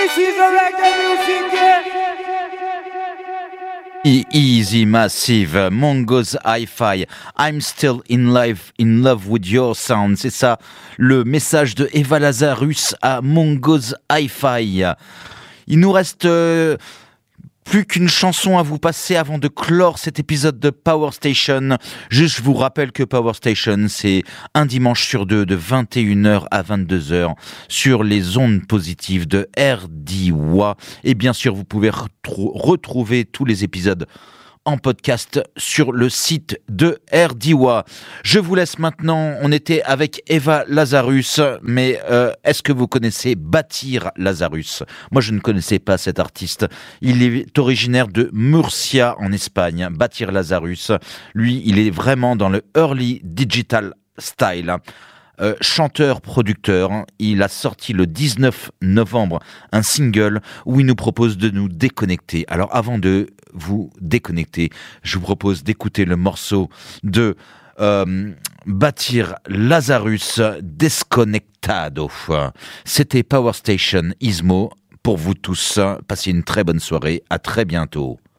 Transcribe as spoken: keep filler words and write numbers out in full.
E- Easy Massive, Mongo's Hi-Fi, I'm still in love, in love with your sound. C'est ça, le message de Eva Lazarus à Mongo's Hi-Fi. Il nous reste euh, plus qu'une chanson à vous passer avant de clore cet épisode de Power Station. Juste, je vous rappelle que Power Station, c'est un dimanche sur deux de vingt et une heures à vingt-deux heures sur les ondes positives de R D W A. Et bien sûr, vous pouvez retrou- retrouver tous les épisodes en podcast sur le site de R D W A. Je vous laisse maintenant, on était avec Eva Lazarus, mais euh, est-ce que vous connaissez Bâtir Lazarus ? Moi je ne connaissais pas cet artiste, il est originaire de Murcia en Espagne. Bâtir Lazarus, lui il est vraiment dans le early digital style. Euh, chanteur, producteur, hein. Il a sorti le dix-neuf novembre un single où il nous propose de nous déconnecter. Alors avant de vous déconnecter, je vous propose d'écouter le morceau de euh, Bâtir Lazarus, Desconectado. C'était Power Station Ismo pour vous tous. Passez une très bonne soirée, à très bientôt.